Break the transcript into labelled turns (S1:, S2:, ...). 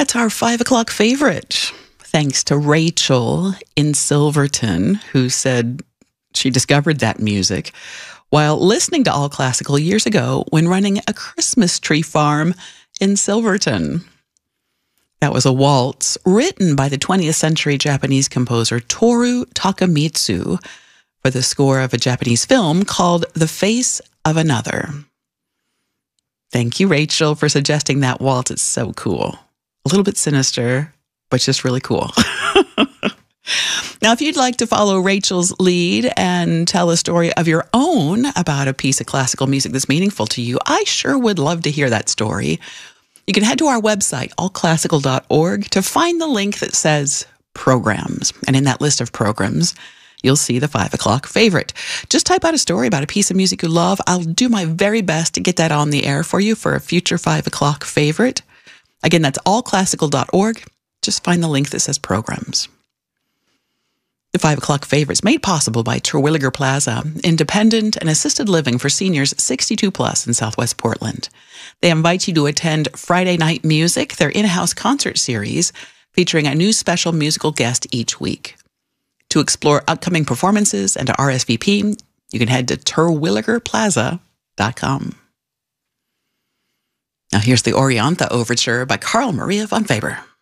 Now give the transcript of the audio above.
S1: That's our 5 o'clock favorite. Thanks to Rachel in Silverton, who said she discovered that music while listening to All Classical years ago when running a Christmas tree farm in Silverton. That was a waltz written by the 20th century Japanese composer Toru Takemitsu for the score of a Japanese film called The Face of Another. Thank you, Rachel, for suggesting that waltz. It's so cool. A little bit sinister, but just really cool. Now, if you'd like to follow Rachel's lead and tell a story of your own about a piece of classical music that's meaningful to you, I sure would love to hear that story. You can head to our website, allclassical.org, to find the link that says programs. And in that list of programs, you'll see the 5 o'clock favorite. Just type out a story about a piece of music you love. I'll do my very best to get that on the air for you for a future 5 o'clock favorite. Again, that's allclassical.org. Just find the link that says programs. The 5 o'clock favorite is made possible by Terwilliger Plaza, independent and assisted living for seniors 62 plus in Southwest Portland. They invite you to attend Friday Night Music, their in-house concert series, featuring a new special musical guest each week. To explore upcoming performances and to RSVP, you can head to terwilligerplaza.com. Now here's the Oriantha Overture by Carl Maria von Weber.